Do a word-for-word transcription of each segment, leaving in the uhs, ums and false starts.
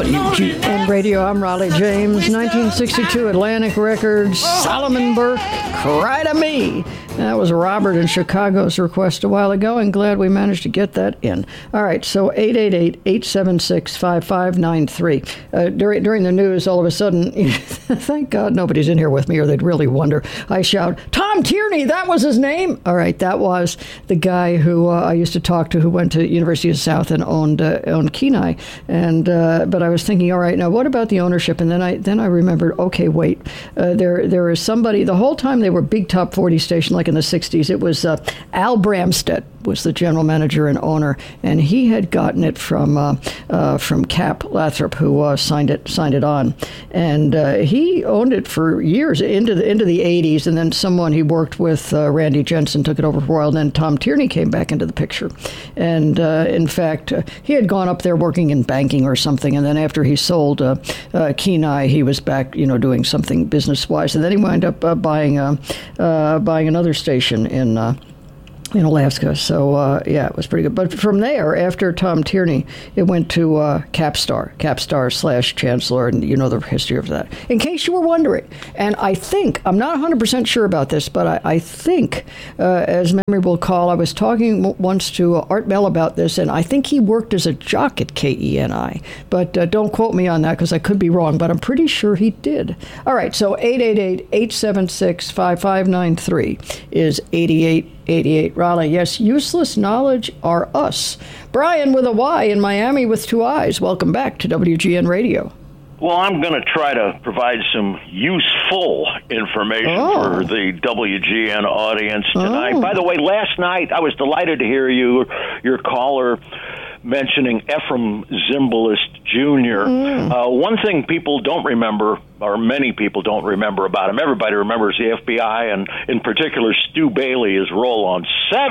W G N Radio. I'm Raleigh James. nineteen sixty-two Atlantic Records, Solomon Burke, Cry to Me. That was Robert in Chicago's request a while ago, and glad we managed to get that in. All right, so eight eight eight, eight seven six, five five nine three. Uh, during, during the news, all of a sudden, thank God nobody's in here with me, or they'd really wonder. I shout, Tom Tierney, that was his name? All right, that was the guy who uh, I used to talk to who went to University of the South and owned uh, owned Kenai. And uh, but I was thinking, all right, now what about the ownership? And then I then I remembered, okay, wait, uh, there there is somebody, the whole time they were big top forty station, like in the sixties, it was uh, Al Bramstedt was the general manager and owner, and he had gotten it from uh, uh, from Cap Lathrop, who uh, signed it signed it on, and uh, he owned it for years into the into the eighties, and then someone he worked with, uh, Randy Jensen, took it over for a while, and then Tom Tierney came back into the picture, and uh, in fact, uh, he had gone up there working in banking or something, and then after he sold uh, uh, Kenai, he was back, you know, doing something business wise, and then he wound up uh, buying uh, uh, buying another station in uh, in Alaska. So uh, yeah, it was pretty good. But from there, after Tom Tierney, it went to uh, Capstar, Capstar slash Chancellor, and you know the history of that. In case you were wondering, and I think I'm not one hundred percent sure about this, but I, I think, uh, as memory will recall, I was talking w- once to uh, Art Bell about this, and I think he worked as a jock at K E N I. But uh, don't quote me on that because I could be wrong. But I'm pretty sure he did. All right, so eight eight eight, eight seven six, five five nine three is eighty-eight eighty-eight Raleigh. Yes, useless knowledge are us. Brian with a Y in Miami with two eyes. Welcome back to W G N Radio. Well, I'm going to try to provide some useful information oh. for the W G N audience tonight. Oh. By the way, last night I was delighted to hear you, your caller, mentioning Ephraim Zimbalist Junior Mm. Uh, one thing people don't remember, or many people don't remember about him, everybody remembers the F B I, and in particular Stu Bailey, his role on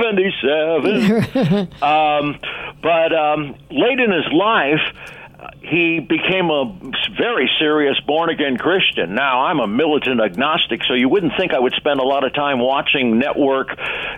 seventy-seven. um, but um, late in his life, he became a very serious born-again Christian. Now, I'm a militant agnostic, so you wouldn't think I would spend a lot of time watching network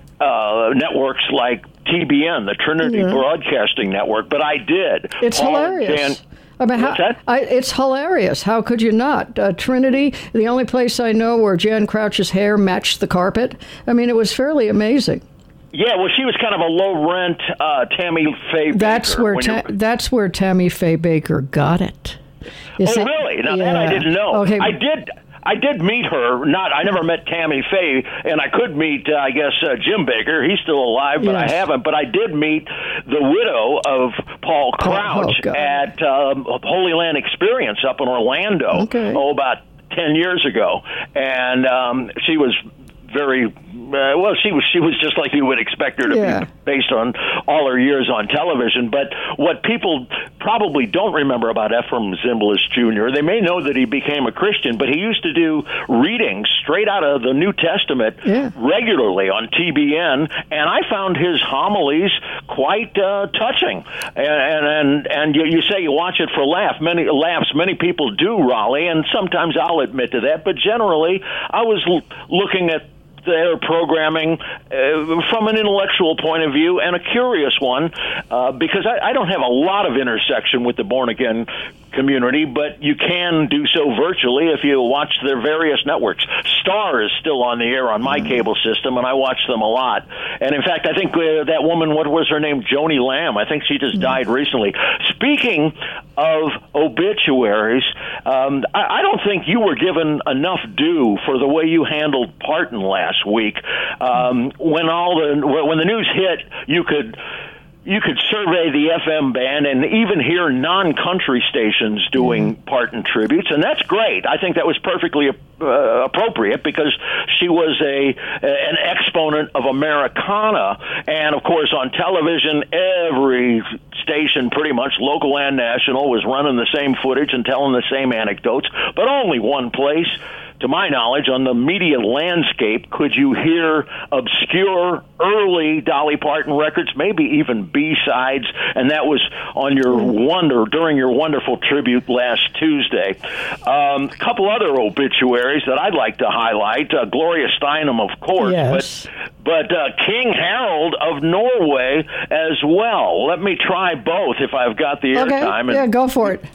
uh, networks like T B N, the Trinity yeah. Broadcasting Network, but I did. It's Paul hilarious. Dan- I mean, how, I, it's hilarious. How could you not? Uh, Trinity, the only place I know where Jan Crouch's hair matched the carpet. I mean, it was fairly amazing. Yeah, well, she was kind of a low-rent uh, Tammy Faye Baker. That's where ta- that's where Tammy Faye Baker got it. Is oh, it? Really? Now, yeah. that I didn't know. Okay. I did... I did meet her. Not, I never met Tammy Faye, and I could meet, uh, I guess, uh, Jim Baker. He's still alive, but yes. I haven't. But I did meet the widow of Paul Crouch oh, at um, Holy Land Experience up in Orlando. Okay. Oh, about ten years ago, and um, she was very uh, well. She was she was just like you would expect her to yeah. be, based on all her years on television. But what people probably don't remember about Ephraim Zimbalist Junior, they may know that he became a Christian, but he used to do readings straight out of the New Testament yeah. regularly on T B N, and I found his homilies quite uh, touching. And and and, and you, you say you watch it for laugh. Many laughs. Many people do, Raleigh, and sometimes I'll admit to that. But generally, I was l- looking at their programming uh, from an intellectual point of view, and a curious one, uh, because I, I don't have a lot of intersection with the born-again community, but you can do so virtually if you watch their various networks. Star is still on the air on my cable system, and I watch them a lot. And in fact, I think uh, that woman, what was her name, Joni Lamb, I think she just died recently. Speaking of obituaries, um, I, I don't think you were given enough due for the way you handled Parton last week. Um, when all the when the news hit, you could you could survey the F M band and even hear non-country stations doing mm-hmm. Parton tributes, and that's great. I think that was perfectly uh, appropriate because she was a an exponent of Americana, and of course on television, every station, pretty much local and national, was running the same footage and telling the same anecdotes, but only one place, to my knowledge, on the media landscape, could you hear obscure early Dolly Parton records, maybe even B-sides, and that was on your wonder during your wonderful tribute last Tuesday. A um, couple other obituaries that I'd like to highlight. Uh, Gloria Steinem, of course, yes. but, but uh, King Harold of Norway as well. Let me try both if I've got the okay. airtime. Yeah, go for it.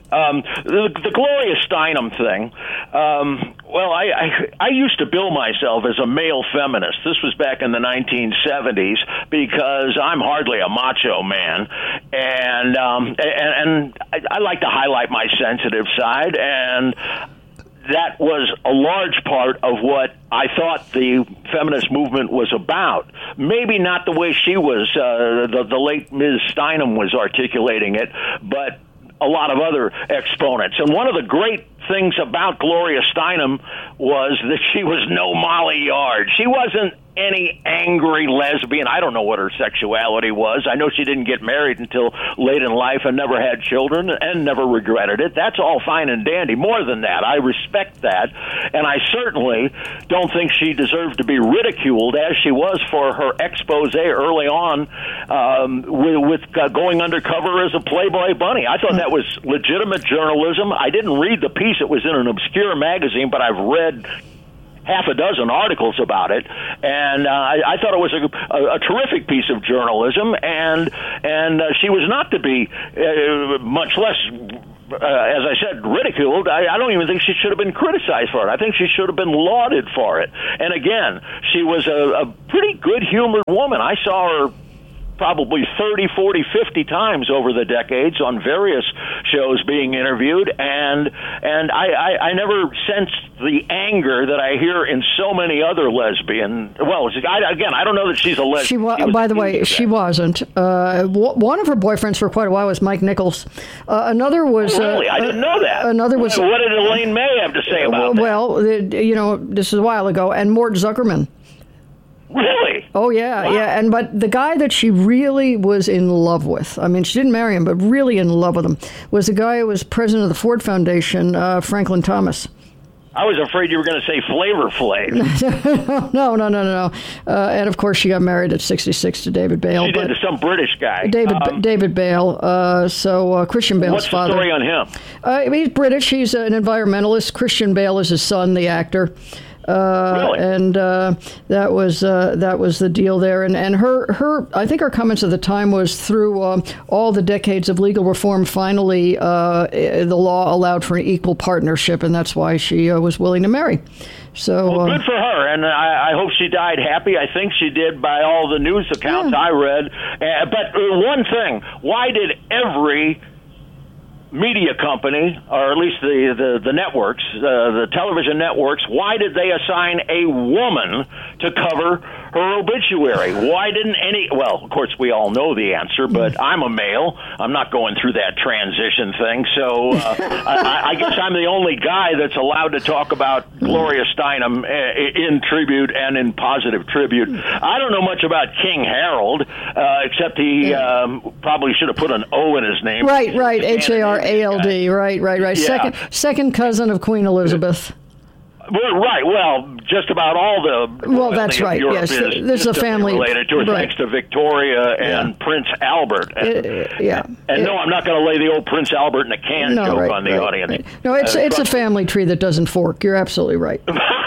Um, the, the Gloria Steinem thing, um, well, I, I I used to bill myself as a male feminist. This was back in the nineteen seventies because I'm hardly a macho man, and um, and, and I, I like to highlight my sensitive side, and that was a large part of what I thought the feminist movement was about. Maybe not the way she was, uh, the, the late Miz Steinem was articulating it, but a lot of other exponents. And one of the great things about Gloria Steinem was that she was no Molly Yard. She wasn't any angry lesbian. I don't know what her sexuality was. I know she didn't get married until late in life and never had children and never regretted it. That's all fine and dandy. More than that, I respect that. And I certainly don't think she deserved to be ridiculed as she was for her expose early on um, with, with uh, going undercover as a Playboy bunny. I thought that was legitimate journalism. I didn't read the piece. It was in an obscure magazine, but I've read half a dozen articles about it, and uh, I, I thought it was a, a, a terrific piece of journalism, and and uh, she was not to be uh, much less, uh, as I said, ridiculed. I, I don't even think she should have been criticized for it. I think she should have been lauded for it. And again, she was a, a pretty good-humored woman. I saw her probably thirty, forty, fifty times over the decades on various shows being interviewed, and and I, I, I never sensed the anger that I hear in so many other lesbian. Well, I, again, I don't know that she's a lesbian. She wa- she was by the way, she wasn't. Uh, w- one of her boyfriends for quite a while was Mike Nichols. Uh, another was... Oh, really? Uh, I didn't know that. Another was... What did Elaine May have to say about well, that? Well, you know, this is a while ago, and Mort Zuckerman. Really? Oh, yeah, wow. yeah. And but the guy that she really was in love with, I mean, she didn't marry him, but really in love with him, was the guy who was president of the Ford Foundation, uh, Franklin Thomas. I was afraid you were going to say Flavor Flav. no, no, no, no, no. Uh, and, of course, she got married at sixty-six to David Bale. She did to some British guy. David um, David Bale. Uh, so uh, Christian Bale's what's father. What's the story on him? Uh, he's British. He's an environmentalist. Christian Bale is his son, the actor. Uh, really? And uh, that was uh, that was the deal there. And and her her I think her comments at the time was through um, all the decades of legal reform. Finally, uh, the law allowed for an equal partnership, and that's why she uh, was willing to marry. So well, uh, good for her, and I, I hope she died happy. I think she did by all the news accounts yeah. I read. Uh, but uh, one thing: why did every media company, or at least the, the, the networks, uh, the television networks, why did they assign a woman to cover her obituary? Why didn't any, well, of course, we all know the answer, but I'm a male. I'm not going through that transition thing, so uh, I, I guess I'm the only guy that's allowed to talk about Gloria Steinem in tribute and in positive tribute. I don't know much about King Harold, uh, except he um, probably should have put an O in his name. Right, right, H A R A L D, right, right, right. Yeah. Second, second cousin of Queen Elizabeth. Well, right. Well, just about all the well, that's right. Europe yes, is there's a family related to it, right. thanks to Victoria and yeah. Prince Albert. And, it, yeah, and it, no, I'm not going to lay the old Prince Albert in a can no, joke right, on the right, audience. Right. No, it's uh, it's a family tree that doesn't fork. You're absolutely right.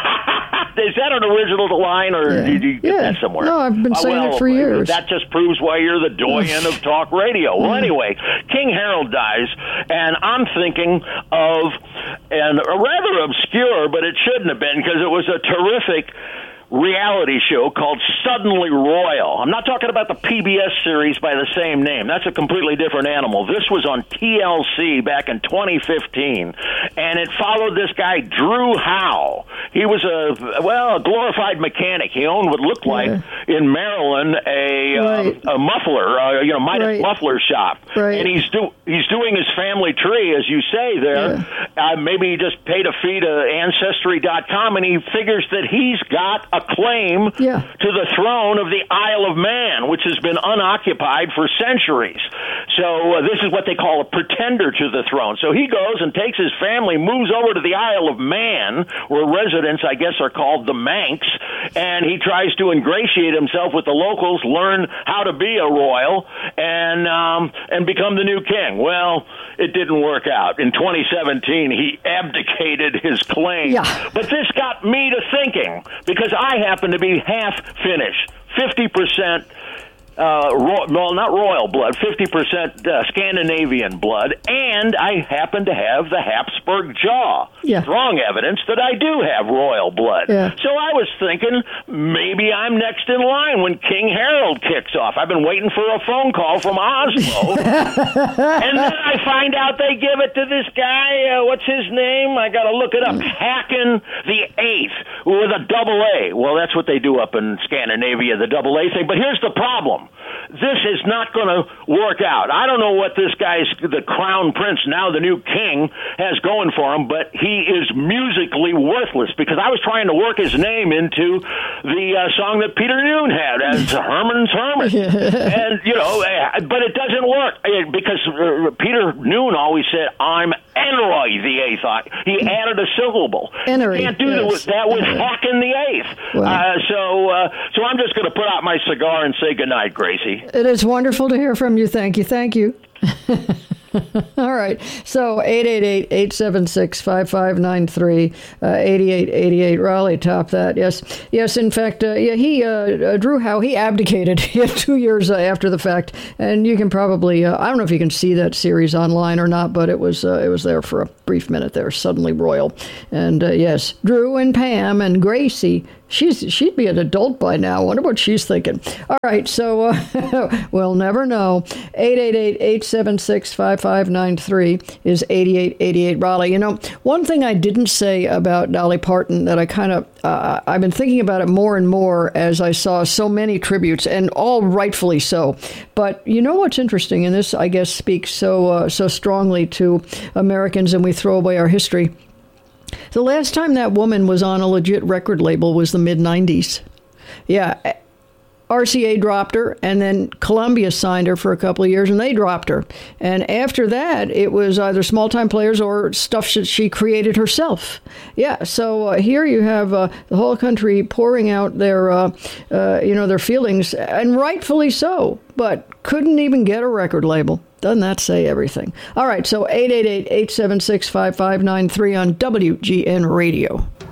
Is that an original line, or yeah. did you get yeah. that somewhere? No, I've been saying uh, well, it for years. That just proves why you're the doyen of talk radio. Well, anyway, King Harold dies, and I'm thinking of an a rather obscure, but it shouldn't have been, because it was a terrific reality show called Suddenly Royal. I'm not talking about the P B S series by the same name. That's a completely different animal. This was on T L C back in twenty fifteen, and it followed this guy, Drew Howe. He was a, well, a glorified mechanic. He owned what looked like, yeah. in Maryland, a right. uh, a muffler, uh, you know, Midas right. muffler shop. Right. And he's do he's doing his family tree, as you say there. Yeah. Uh, maybe he just paid a fee to Ancestry dot com, and he figures that he's got a claim yeah. to the throne of the Isle of Man, which has been unoccupied for centuries. So uh, this is what they call a pretender to the throne. So he goes and takes his family, moves over to the Isle of Man, where residents, I guess, are called the Manx, and he tries to ingratiate himself with the locals, learn how to be a royal, and um, and become the new king. Well, it didn't work out. In twenty seventeen, he abdicated his claim. Yeah. But this got me to thinking, because I happen to be half Finnish, fifty percent Uh, ro- well, not royal blood, fifty percent uh, Scandinavian blood, and I happen to have the Habsburg jaw. Yeah. Strong evidence that I do have royal blood. Yeah. So I was thinking maybe I'm next in line when King Harold kicks off. I've been waiting for a phone call from Oslo. And then I find out they give it to this guy, uh, what's his name? I got to look it up. Haakon the Eighth with a double A. Well, that's what they do up in Scandinavia, the double A thing. But here's the problem. This is not going to work out. I don't know what this guy's, the crown prince, now the new king, has going for him, but he is musically worthless because I was trying to work his name into the uh, song that Peter Noon had as Herman's Hermit. And, you know, uh, but it doesn't work uh, because uh, Peter Noon always said, I'm Enroy the Eighth. He added a syllable. Enery, you can't do yes. that with Haakon the Eighth. Wow. Uh, so, uh, so I'm just going to put out my cigar and say goodnight, Gracie. It is wonderful to hear from you. Thank you. Thank you. All right. So eight eight eight, eight seven six, five five nine three, uh, eighty-eight eighty-eight. Raleigh topped that. Yes. Yes. In fact, uh, yeah, he, uh, uh, Drew Howe, he abdicated two years uh, after the fact. And you can probably, uh, I don't know if you can see that series online or not, but it was, uh, it was there for a brief minute there, Suddenly Royal. And uh, yes, Drew and Pam and Gracie. She's she'd be an adult by now. I wonder what she's thinking. All right, so uh, we'll never know. eight eight eight, eight seven six, five five nine three is eighty-eight eighty-eight. Raleigh, you know, one thing I didn't say about Dolly Parton that I kind of, uh, I've been thinking about it more and more as I saw so many tributes, and all rightfully so. But you know what's interesting, and this, I guess, speaks so uh, so strongly to Americans, and we throw away our history. The last time that woman was on a legit record label was the mid nineties. Yeah, R C A dropped her, and then Columbia signed her for a couple of years, and they dropped her. And after that, it was either small-time players or stuff that she created herself. Yeah, so uh, here you have uh, the whole country pouring out their, uh, uh, you know, their feelings, and rightfully so, but couldn't even get a record label. Doesn't that say everything? All right, so eight eight eight, eight seven six, five five nine three on W G N Radio.